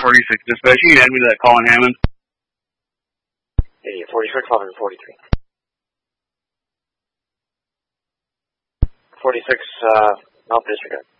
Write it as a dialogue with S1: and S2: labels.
S1: 46 dispatch. You can add me to that call in Hammond.
S2: Idiot 46, 1143. 46, North Disregard.